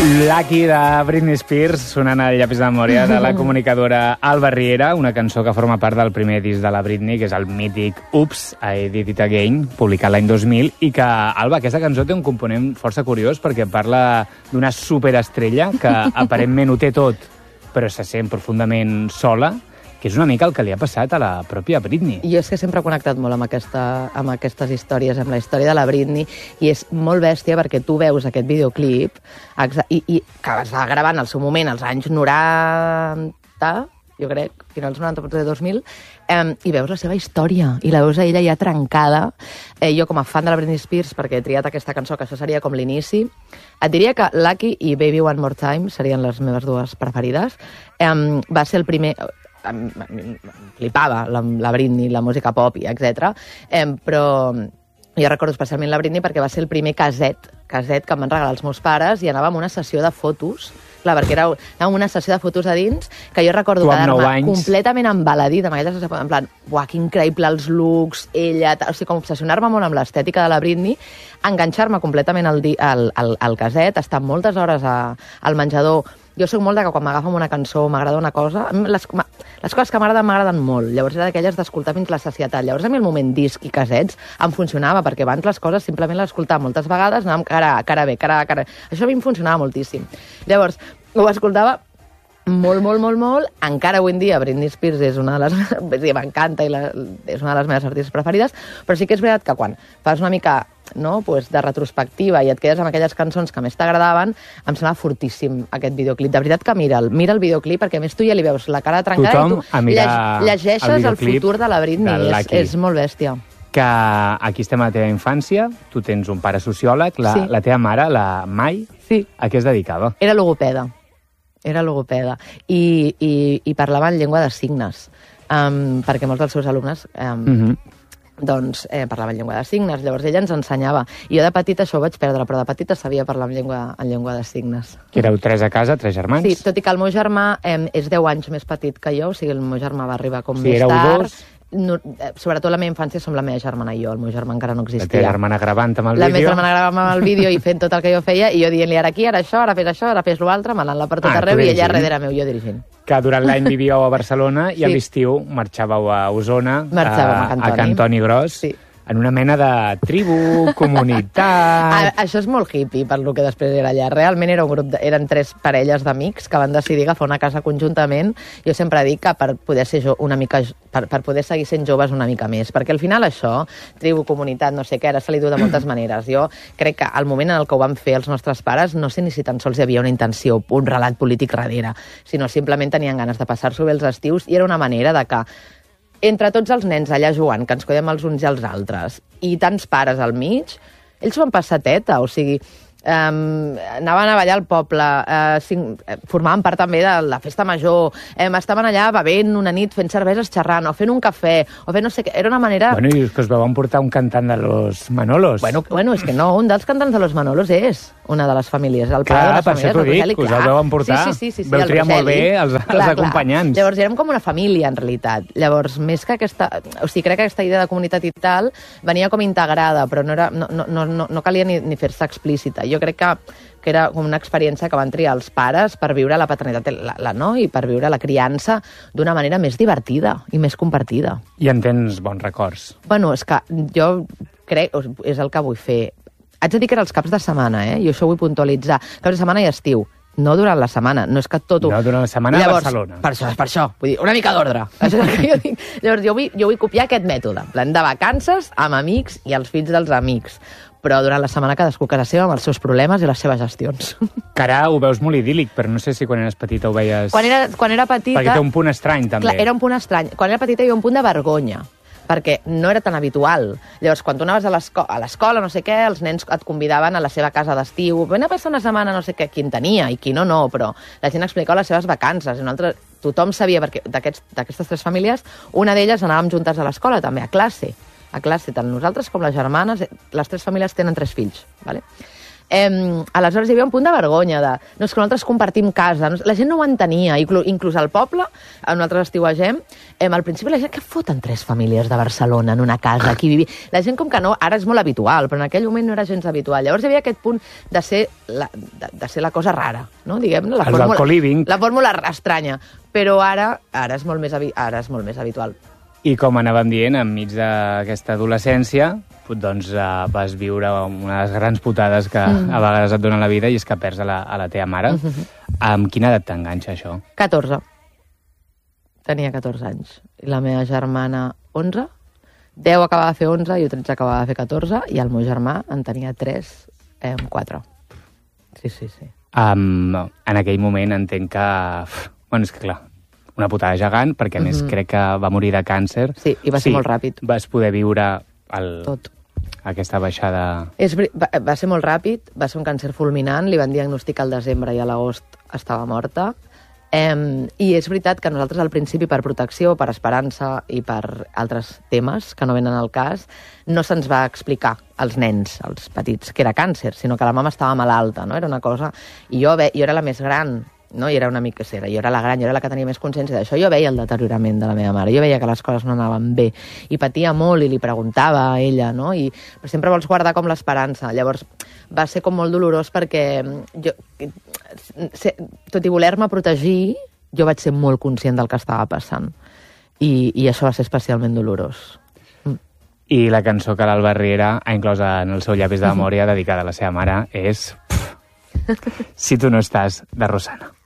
Lucky de Britney Spears, sonant al llapis de memòria de la comunicadora Alba Riera, una cançó que forma part del primer disc de la Britney, que és el mític Oops, I Did It Again, publicat l'any 2000, i que, Alba, aquesta cançó té un component força curiós perquè parla d'una superestrella que aparentment ho té tot, però se sent profundament sola, que és una mica el que li ha passat a la pròpia Britney. Jo és que sempre he connectat molt amb aquestes històries, amb la història de la Britney, i és molt bèstia perquè tu veus aquest videoclip i que es va gravar en el seu moment, als anys 90, jo crec, finals 90, potser 2000, i veus la seva història, i la veus a ella ja trencada. Jo, com a fan de la Britney Spears, perquè he triat aquesta cançó, que això seria com l'inici, et diria que Lucky i Baby One More Time serien les meves dues preferides. Va ser el primer... flipava la Britney, la música pop, etc. Però jo recordo especialment la Britney perquè va ser el primer caset que em van regalar els meus pares i anàvem a una sessió de fotos. Clar, perquè anàvem a una sessió de fotos a dins que jo recordo quedar-me completament embaladida amb aquella sessió, en plan, uah, que increïble els looks, ella... O sigui, com obsessionar-me molt amb l'estètica de la Britney, enganxar-me completament al caset, estar moltes hores al menjador. Jo soc molt de que quan m'agafa una cançó o m'agrada una cosa... Les coses que m'agraden molt. Llavors era d'aquelles d'escoltar fins la sacietat. Llavors a mi el moment disc i casets em funcionava, perquè abans les coses simplement les escoltava moltes vegades, anàvem cara B. Això a mi em funcionava moltíssim. Llavors, ho escoltava molt. Encara avui en dia Britney Spears és una de les... m'encanta i és una de les meves artistes preferides, però sí que és veritat que quan fas una mica de retrospectiva i et quedes amb aquelles cançons que més t'agradaven, em sembla fortíssim aquest videoclip. De veritat que mira el videoclip, perquè a més tu ja li veus la cara trencada i tu llegeixes el futur de la Britney. És molt bèstia. Que aquí estem a la teva infància, tu tens un pare sociòleg, la teva mare, la Mai, a què es dedicava? Era logopeda. I parlava en llengua de signes, perquè molts dels seus alumnes parlaven llengua de signes. Llavors ella ens ensenyava. I jo de petita això ho vaig perdre, però de petita sabia parlar en llengua de signes. Que éreu 3 a casa, 3 germans? Sí, tot i que el meu germà és 10 anys més petit que jo, o sigui, el meu germà va arribar com més tard. Dos. Sobretot la meva infància som la meva germana i jo, el meu germà encara no existia. La teva germana gravant amb el vídeo. La meva germana gravant amb el vídeo i fent tot el que jo feia, i jo dient-li ara aquí, ara això, ara fes l'altre, manant-la per tot arreu, i ella darrere meu, jo dirigint. Que durant l'any vivíeu a Barcelona i a l'estiu marxàveu a Osona, a Cantoni Gros. Sí. En una mena de tribu, comunitat... Això és molt hippie, per lo que després era allà. Realment era un grup eren 3 parelles d'amics que van decidir agafar una casa conjuntament. Jo sempre dic que per poder ser per poder seguir sent joves una mica més, perquè al final això, tribu, comunitat, no sé què, ara se li diu de moltes maneres. Jo crec que al moment en el que ho van fer els nostres pares, no sé ni si tan sols hi havia una intenció, un relat polític darrere, sinó simplement tenien ganes de passar-s'ho bé els estius, i era una manera de que entre tots els nens allà jugant, que ens cuidem els uns i els altres, i tants pares al mig, ells van passar teta, o sigui, anaven a ballar al poble, formaven part també de la festa major, estaven allà bevent una nit, fent cerveses, xerrant, o fent un cafè, o fent no sé què, era una manera... Bueno, i és que us vau portar un cantant de los Manolos. Bueno, és que no, un dels cantants de los Manolos és una de les famílies, el pare de les famílies, el Rogeli, que us el vau emportar, vau triar molt bé els acompanyants. Llavors érem com una família, en realitat. Llavors, més que aquesta... O sigui, crec que aquesta idea de comunitat i tal venia com integrada, però no calia ni fer-se explícita. Jo crec que era com una experiència que van triar els pares per viure la paternitat i per viure la criança d'una manera més divertida i més compartida. I en tens bons records? Bueno, és que jo crec, és el que vull fer. Haig de dir que era els caps de setmana, i això vull puntualitzar. Caps de setmana i estiu. No durant la setmana, no és que tot ho... No, durant la setmana a Barcelona. Per això, vull dir, una mica d'ordre. Això és el que jo dic. Llavors, jo vull copiar aquest mètode, en plan de vacances amb amics i els fills dels amics. Però durant la setmana cadascú a casa seva amb els seus problemes i les seves gestions. Que ara ho veus molt idíl·lic, però no sé si quan eres petita ho veies... Quan era petita... Perquè té un punt estrany, també. Clar, era un punt estrany. Quan era petita hi havia un punt de vergonya, perquè no era tan habitual. Llavors, quan tu anaves a l'escola, no sé què, els nens et convidaven a la seva casa d'estiu, ven a passar una setmana, no sé què, qui en tenia i qui no, però la gent explicava les seves vacances. Tothom sabia, perquè d'aquestes 3 famílies, una d'elles anàvem juntes a l'escola, també, a classe, tant nosaltres com les germanes, les 3 famílies tenen 3 fills, ¿vale? Aleshores hi havia un punt de vergonya de... No, és que nosaltres compartim casa. La gent no ho entenia. Inclús al poble, on nosaltres estiuegem, al principi la gent, què foten 3 famílies de Barcelona en una casa? Aquí vivia... La gent com que no, ara és molt habitual, però en aquell moment no era gens habitual. Llavors hi havia aquest punt de ser la cosa rara, no? Diguem-ne, del co-living. La fórmula estranya. Però ara és molt més habitual. I com anàvem dient, enmig d'aquesta adolescència, doncs vas viure una de les grans putades que a vegades et donen la vida, i és que perds a la teva mare. Amb quina edat t'enganxa això? 14. Tenia 14 anys. I la meva germana, 11. 10 acabava de fer 11, jo 13 acabava de fer 14, i el meu germà en tenia 3, 4. Sí. En aquell moment entenc que... Bueno, és que clar, una putada gegant, perquè a més crec que va morir de càncer. Sí, i va ser molt ràpid. Vas poder viure tot. Aquesta baixada... Va ser molt ràpid, va ser un càncer fulminant, li van diagnosticar al desembre i a l'agost estava morta. I és veritat que nosaltres al principi, per protecció, per esperança i per altres temes que no venen al cas, no se'ns va explicar als nens, als petits, que era càncer, sinó que la mama estava malalta, no? Era una cosa... I jo era la més gran, no? I era una mica... Jo era la gran, jo era la que tenia més consciència d'això. Jo veia el deteriorament de la meva mare, jo veia que les coses no anaven bé, i patia molt, i li preguntava a ella, no? Però sempre vols guardar com l'esperança. Llavors va ser com molt dolorós perquè jo, tot i voler-me protegir, jo vaig ser molt conscient del que estava passant. I això va ser especialment dolorós. I la cançó que l'Alba Riera ha inclòs en el seu llapis de memòria dedicada a la seva mare és Si tu no estàs, de Rosana.